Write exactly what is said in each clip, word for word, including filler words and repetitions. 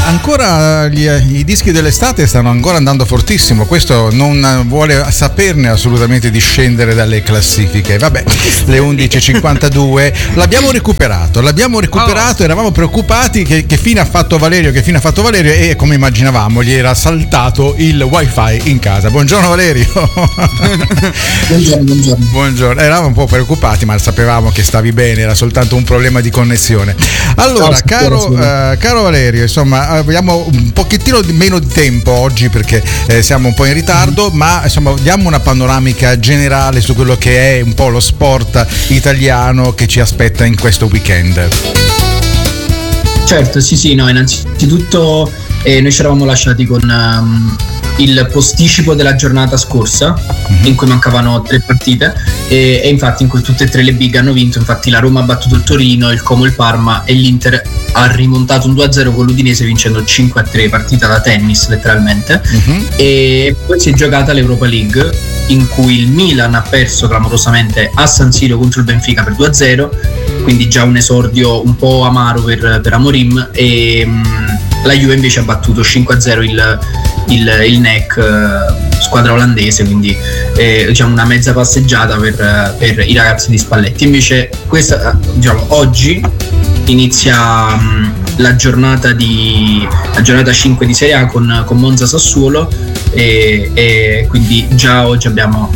ancora gli, i dischi dell'estate stanno ancora andando fortissimo, questo non vuole saperne assolutamente di scendere dalle classifiche. Vabbè, le undici e cinquantadue l'abbiamo recuperato, l'abbiamo recuperato, eravamo preoccupati che, che fine ha fatto Valerio, che fine ha fatto Valerio e come immaginavamo gli era saltato il wifi in casa. Buongiorno Valerio. Buongiorno, buongiorno. Buongiorno, eravamo un po' preoccupati ma sapevamo che stavi bene, era soltanto un problema di connessione. Allora, Ciao, caro, signora. eh, caro Valerio, insomma abbiamo un pochettino di meno di tempo oggi perché eh, siamo un po' in ritardo, ma insomma diamo una panoramica generale su quello che è un po' lo sport italiano che ci aspetta in questo weekend. Certo, sì, sì, no, innanzitutto eh, noi ci eravamo lasciati con um, il posticipo della giornata scorsa, mm-hmm. in cui mancavano tre partite e, e infatti in cui tutte e tre le big hanno vinto. Infatti la Roma ha battuto il Torino, il Como il Parma e l'Inter ha rimontato un due a zero con l'Udinese vincendo cinque a tre, partita da tennis letteralmente, mm-hmm. e poi si è giocata l'Europa League in cui il Milan ha perso clamorosamente a San Siro contro il Benfica per due a zero, quindi già un esordio un po' amaro per, per Amorim, e mh, la Juve invece ha battuto cinque a zero il, il, il N E C, eh, squadra olandese, quindi eh, diciamo una mezza passeggiata per, per i ragazzi di Spalletti. Invece questa, diciamo, oggi inizia mh, la giornata di la giornata cinque di Serie A con, con Monza Sassuolo e, e quindi già oggi abbiamo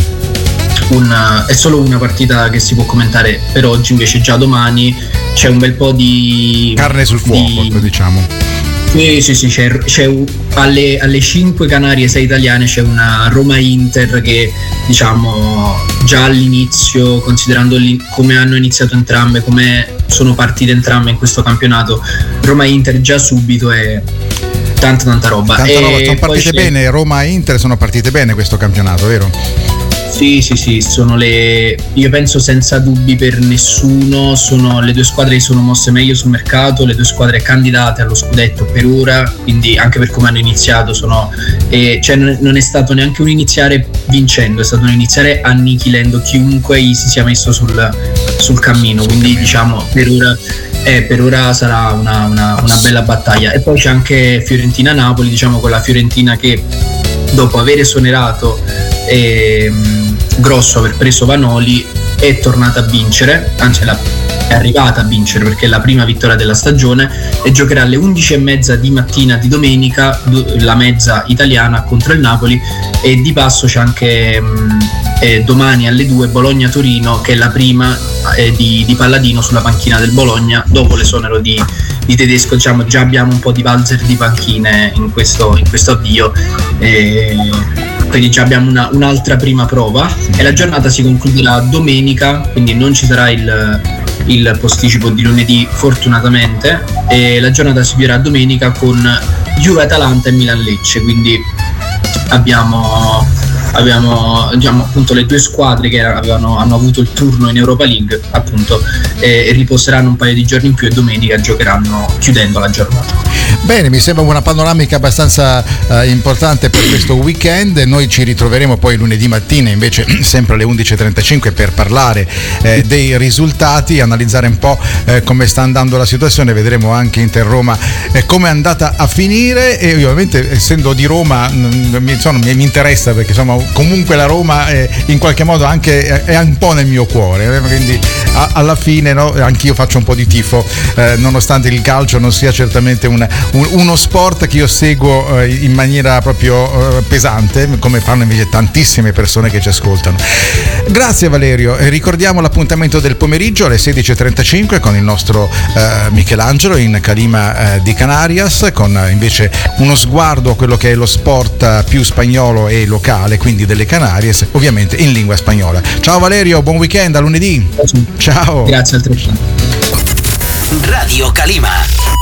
un, è solo una partita che si può commentare per oggi, invece già domani c'è un bel po' di carne sul fuoco, di, diciamo. Sì, sì, sì, c'è, c'è alle, alle cinque Canarie sei italiane c'è una Roma-Inter che diciamo già all'inizio, considerando come hanno iniziato entrambe, come sono partite entrambe in questo campionato, Roma-Inter già subito è tanta tanta roba. Tanta e roba, sono partite c'è... bene, Roma e Inter sono partite bene questo campionato, vero? Sì, sì, sì, sono le, io penso senza dubbi per nessuno, sono le due squadre che sono mosse meglio sul mercato, le due squadre candidate allo scudetto per ora, quindi anche per come hanno iniziato sono, eh, cioè non è stato neanche un iniziare vincendo, è stato un iniziare annichilendo chiunque gli si sia messo sul, sul cammino, quindi diciamo per ora, eh, per ora sarà una, una, una bella battaglia. E poi c'è anche Fiorentina-Napoli, diciamo quella Fiorentina che dopo aver esonerato e, mh, Grosso, aver preso Vanoli, è tornata a vincere, anzi la, è arrivata a vincere perché è la prima vittoria della stagione, e giocherà alle undici e mezza di mattina di domenica, la mezza italiana, contro il Napoli. E di passo c'è anche mh, eh, domani alle due Bologna-Torino, che è la prima eh, di, di Palladino sulla panchina del Bologna dopo l'esonero di, di Tedesco. Diciamo già abbiamo un po' di valzer di panchine in questo, in questo avvio, e quindi già abbiamo una, un'altra prima prova, e la giornata si concluderà domenica, quindi non ci sarà il, il posticipo di lunedì fortunatamente, e la giornata si chiuderà domenica con Juve-Atalanta e Milan-Lecce, quindi abbiamo, abbiamo diciamo, appunto le due squadre che avevano, hanno avuto il turno in Europa League appunto, e, e riposeranno un paio di giorni in più, e domenica giocheranno chiudendo la giornata. Bene, mi sembra una panoramica abbastanza eh, importante per questo weekend. Noi ci ritroveremo poi lunedì mattina invece sempre alle undici e trentacinque per parlare eh, dei risultati, analizzare un po' eh, come sta andando la situazione. Vedremo anche Inter-Roma eh, come è andata a finire, e io, ovviamente essendo di Roma mh, mi, insomma, mi, mi interessa perché insomma comunque la Roma è, in qualche modo anche è un po' nel mio cuore, eh, quindi a, alla fine no, anch'io faccio un po' di tifo, eh, nonostante il calcio non sia certamente un uno sport che io seguo eh, in maniera proprio eh, pesante, come fanno invece tantissime persone che ci ascoltano. Grazie Valerio, e ricordiamo l'appuntamento del pomeriggio alle sedici e trentacinque con il nostro eh, Michelangelo in Calima eh, di Canarias, con eh, invece uno sguardo a quello che è lo sport eh, più spagnolo e locale, quindi delle Canaries, ovviamente in lingua spagnola. Ciao Valerio, buon weekend, a lunedì. Ciao. Grazie altrettanto. Radio Calima.